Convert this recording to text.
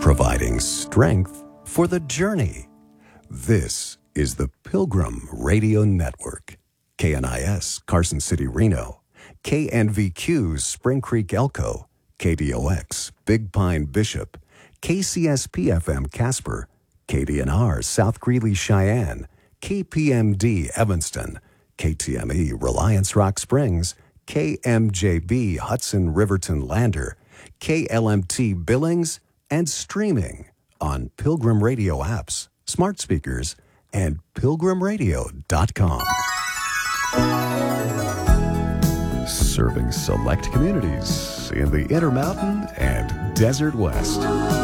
providing strength for the journey. This is the Pilgrim Radio Network. KNIS, Carson City, Reno. KNVQ, Spring Creek, Elko. KDOX, Big Pine, Bishop. KCSP-FM, Casper. KDNR, South Greeley, Cheyenne. KPMD, Evanston. KTME, Reliance Rock Springs. KMJB, Hudson Riverton Lander. KLMT, Billings, and streaming on Pilgrim Radio apps, smart speakers, and pilgrimradio.com. Serving select communities in the Intermountain and Desert West.